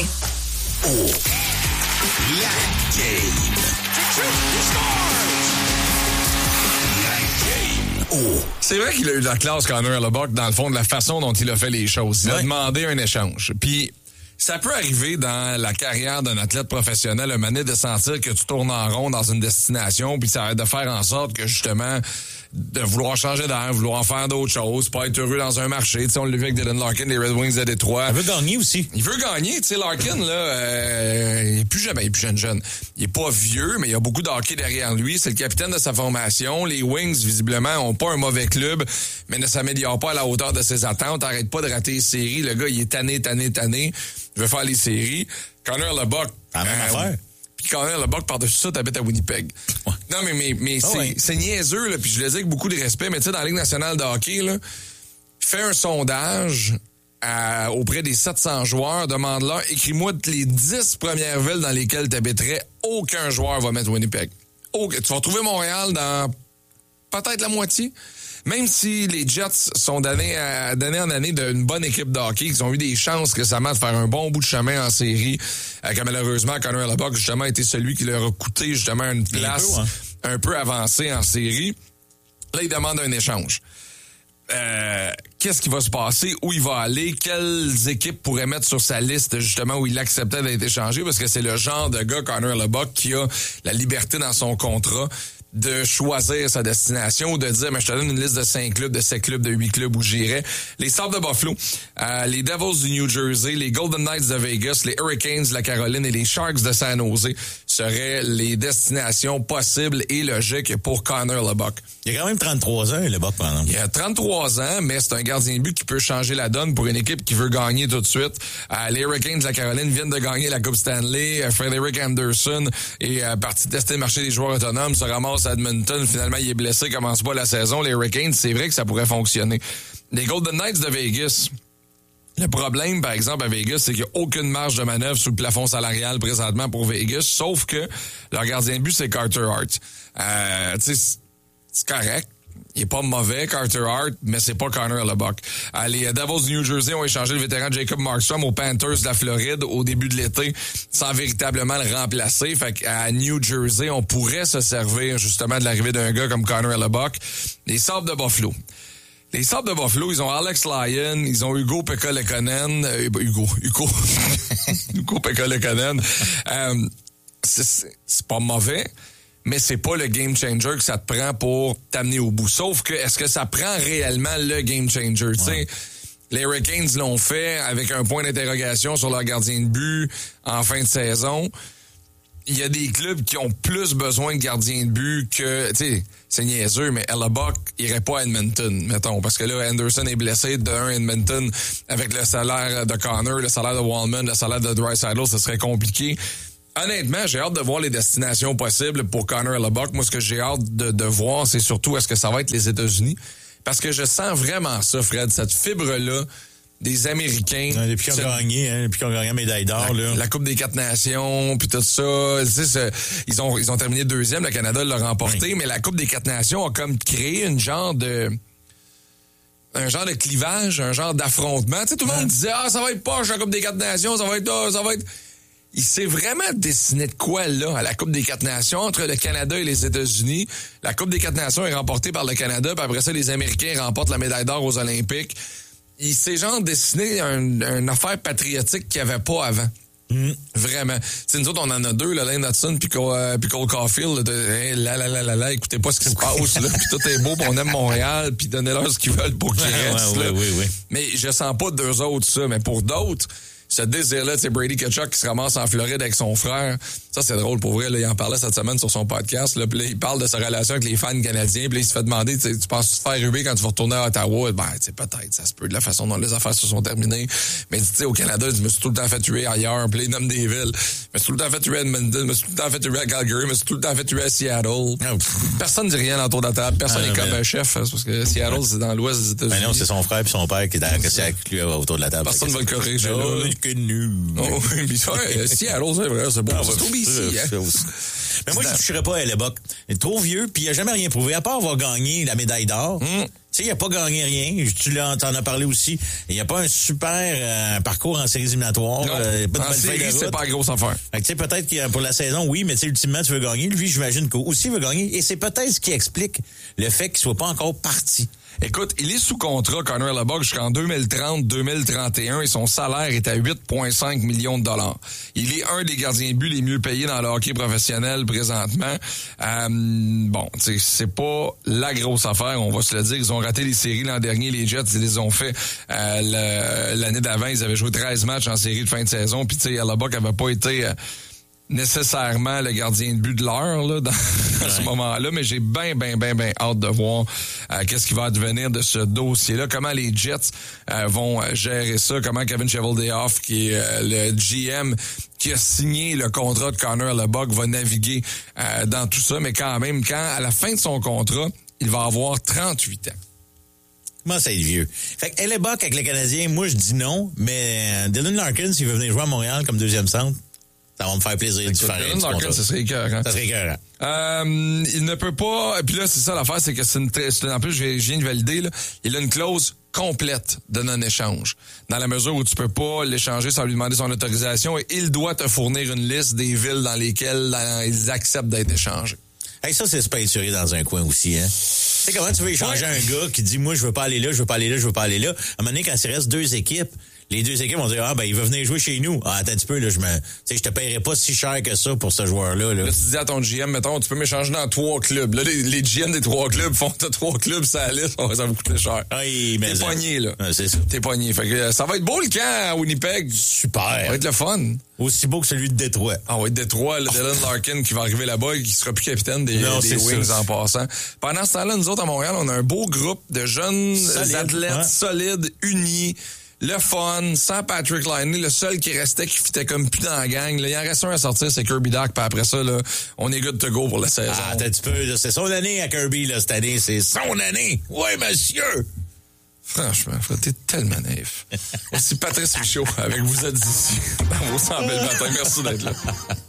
Énergie. Oh, la game. Oh. C'est vrai qu'il a eu de la classe, Connor Hellebuyck, dans le fond, de la façon dont il a fait les choses. Il a demandé un échange. Puis, ça peut arriver dans la carrière d'un athlète professionnel, un moment donné, de sentir que tu tournes en rond dans une destination, puis ça va de faire en sorte que, justement, de vouloir changer d'air, vouloir faire d'autres choses, pas être heureux dans un marché. Tu sais, on l'a vu avec Dylan Larkin des Red Wings de Détroit. Il veut gagner aussi. Il veut gagner. Tu sais, Larkin, là, il est plus jeune. Il est pas vieux, mais il a beaucoup de hockey derrière lui. C'est le capitaine de sa formation. Les Wings, visiblement, ont pas un mauvais club, mais ne s'améliorent pas à la hauteur de ses attentes. Arrête pas de rater les séries. Le gars, il est tanné. Il veut faire les séries. Connor Hellebuyck. La même affaire. Puis Connor Hellebuyck, par-dessus ça, t'habites à Winnipeg. Ouais. Non, mais c'est niaiseux, là, puis je le dis avec beaucoup de respect, mais tu sais, dans la Ligue nationale de hockey, là, fais un sondage auprès des 700 joueurs, demande-leur, écris-moi les 10 premières villes dans lesquelles t'habiterais, aucun joueur va mettre Winnipeg. Tu vas trouver Montréal dans peut-être la moitié. Même si les Jets sont d'année en année d'une bonne équipe de hockey, ils ont eu des chances récemment de faire un bon bout de chemin en série, que malheureusement, Connor Hellebuyck, justement, a été celui qui leur a coûté, justement, une place un peu avancée en série. Là, il demande un échange. Qu'est-ce qui va se passer? Où il va aller? Quelles équipes pourraient mettre sur sa liste, justement, où il acceptait d'être échangé? Parce que c'est le genre de gars, Connor Hellebuyck, qui a la liberté dans son contrat de choisir sa destination ou de dire, mais je te donne une liste de 5 clubs, de 7 clubs, de 8 clubs où j'irai. Les Sabres de Buffalo, les Devils du New Jersey, les Golden Knights de Vegas, les Hurricanes de la Caroline et les Sharks de San Jose seraient les destinations possibles et logiques pour Connor Hellebuyck. Il a quand même 33 ans, Hellebuyck, par exemple. Il a 33 ans, mais c'est un gardien de but qui peut changer la donne pour une équipe qui veut gagner tout de suite. Les Hurricanes de la Caroline viennent de gagner la Coupe Stanley. Frederick Anderson est parti tester le marché des joueurs autonomes, se ramasse à Edmonton. Finalement, il est blessé, commence pas la saison. Les Hurricanes, c'est vrai que ça pourrait fonctionner. Les Golden Knights de Vegas, le problème, par exemple, à Vegas, c'est qu'il n'y a aucune marge de manœuvre sous le plafond salarial présentement pour Vegas, sauf que leur gardien de but, c'est Carter Hart. Tu sais, c'est correct. Il est pas mauvais, Carter Hart, mais c'est pas Connor Hellebuyck. Les Devils du New Jersey ont échangé le vétéran Jacob Markstrom aux Panthers de la Floride au début de l'été, sans véritablement le remplacer. Fait qu'à New Jersey, on pourrait se servir justement de l'arrivée d'un gars comme Connor Hellebuyck. Les Sabres de Buffalo. Les Sabres de Buffalo, ils ont Alex Lyon, ils ont Hugo Pekka-Lekkonen. Hugo Pekka-Lekkonen. C'est pas mauvais, mais c'est pas le game changer que ça te prend pour t'amener au bout. Sauf que, est-ce que ça prend réellement le game changer? Ouais. Tu sais, les Hurricanes l'ont fait avec un point d'interrogation sur leur gardien de but en fin de saison. Il y a des clubs qui ont plus besoin de gardiens de but que, tu sais, c'est niaiseux, mais Hellebuyck irait pas à Edmonton, mettons, parce que là, Anderson est blessé d'un Edmonton avec le salaire de Connor, le salaire de Wallman, le salaire de Draisaitl, ça serait compliqué. Honnêtement, j'ai hâte de voir les destinations possibles pour Connor Hellebuyck. Moi, ce que j'ai hâte de voir, c'est surtout est-ce que ça va être les États-Unis. Parce que je sens vraiment ça, Fred, cette fibre-là des Américains. Depuis qu'ils ont gagné la médaille d'or. La Coupe des 4 Nations, puis tout ça. Tu sais, ils ont terminé deuxième, le Canada l'a remporté, mais la Coupe des 4 Nations a comme créé un genre de clivage, un genre d'affrontement. Tu sais, tout le monde disait, ça va être poche la Coupe des 4 Nations, ça va être... Il s'est vraiment dessiné de quoi, là, à la Coupe des 4 Nations, entre le Canada et les États-Unis. La Coupe des 4 Nations est remportée par le Canada, puis après ça, les Américains remportent la médaille d'or aux Olympiques. Il s'est genre dessiné une affaire patriotique qu'il n'y avait pas avant. Vraiment. T'sais, nous autres, on en a deux, là, Lane Hudson puis Cole Caulfield. Écoutez pas ce qui se passe, là, puis tout est beau, puis on aime Montréal, puis donnez-leur ce qu'ils veulent pour qu'ils restent. là. Oui. Mais je sens pas d'eux autres ça, mais pour d'autres, ce désir-là, c'est Brady Tkachuk qui se ramasse en Floride avec son frère. Ça, c'est drôle pour vrai. Là, il en parlait cette semaine sur son podcast. Là, puis là, il parle de sa relation avec les fans canadiens. Puis là, il se fait demander, tu penses te faire ruber quand tu vas retourner à Ottawa? Ben, tu sais, peut-être. Ça se peut de la façon dont les affaires se sont terminées. Mais tu sais, au Canada, je me suis tout le temps fait tuer ailleurs. Puis là, il nomme des villes. Je me suis tout le temps fait tuer à Edmonton. Je me suis tout le temps fait tuer à Calgary. Je me suis tout le temps fait tuer à Seattle. Personne ne dit rien autour de la table. Personne n'est comme un chef. Hein, parce que Seattle, c'est dans l'ouest des États-Unis. Ben non, c'est son frère et son père qui est avec lui autour de la table. Personne ne va le corriger. fucking nul. Oh, oui, mais ça, Seattle, c'est vrai, c'est bon. C'est trop BC, hein. Mais moi, je ne toucherais pas à Hellebuck. Il est trop vieux, puis il n'a jamais rien prouvé, à part avoir gagné la médaille d'or. Tu sais, il n'a pas gagné rien. T'en as parlé aussi. Il n'y a pas un super parcours en séries éliminatoires. En série, c'est pas la grosse affaire. Tu sais, peut-être que pour la saison, oui, mais tu sais, ultimement, tu veux gagner. Lui, j'imagine qu'aussi il veut gagner. Et c'est peut-être ce qui explique le fait qu'il soit pas encore parti. Écoute, il est sous contrat, Connor Hellebuck, jusqu'en 2030-2031 et son salaire est à 8,5 millions de dollars. Il est un des gardiens de but les mieux payés dans le hockey professionnel présentement. Bon, tu sais, c'est pas la grosse affaire, on va se le dire. Ils ont raté les séries l'an dernier, les Jets, ils les ont fait l'année d'avant. Ils avaient joué 13 matchs en série de fin de saison, puis tu sais, Hellebuck avait pas été... nécessairement le gardien de but de l'heure là, dans ce moment-là, mais j'ai bien hâte de voir qu'est-ce qui va advenir de ce dossier-là, comment les Jets vont gérer ça, comment Kevin Cheveldayoff, qui est le GM qui a signé le contrat de Connor Hellebuck, va naviguer dans tout ça, mais quand même, à la fin de son contrat, il va avoir 38 ans. Comment ça être vieux? Fait que Hellebuck avec les Canadiens, moi je dis non, mais Dylan Larkin, s'il veut venir jouer à Montréal comme deuxième centre, ça va me faire plaisir de faire Dylan Larkin, ça serait écœurant. Ça serait écœurant. Il ne peut pas... Puis là, c'est ça l'affaire, c'est que en plus, je viens de valider, là, il a une clause complète de non-échange. Dans la mesure où tu peux pas l'échanger sans lui demander son autorisation et il doit te fournir une liste des villes dans lesquelles ils acceptent d'être échangés. Hey, ça, c'est se peinturer dans un coin aussi, hein? Tu sais, comment tu veux échanger un gars qui dit, moi, je veux pas aller là, je veux pas aller là, je veux pas aller là. À un moment donné, quand il reste deux équipes, les deux équipes vont dire, ah, ben, il va venir jouer chez nous. Ah, attends un petit peu, là, tu sais, je te paierai pas si cher que ça pour ce joueur-là, là. Là, tu dis à ton GM, mettons, tu peux m'échanger dans 3 clubs. Là, les GM des 3 clubs font, t'as 3 clubs, ça liste, ça va coûter cher. Oui, mais. T'es pogné, là. Ah, c'est ça. T'es pogné. Fait que ça va être beau le camp à Winnipeg. Super. Ça va être le fun. Aussi beau que celui de Détroit. Ah oui, Détroit, le Dylan Larkin qui va arriver là-bas et qui sera plus capitaine des Wings en passant. Pendant ce temps-là, nous autres, à Montréal, on a un beau groupe de jeunes athlètes solides, unis, le fun, sans Patrick Laine, le seul qui restait, qui fitait comme plus dans la gang. Là, il en reste un à sortir, c'est Kirby Dach, puis après ça, là, on est good to go pour la saison. Ah, attends un petit peu, là, c'est son année à Kirby, là, cette année, c'est son année. Oui, monsieur! Franchement, t'es tellement naïf. Aussi Patrice Michaud avec vous êtes ici dans vos 100 belles matins. Merci d'être là.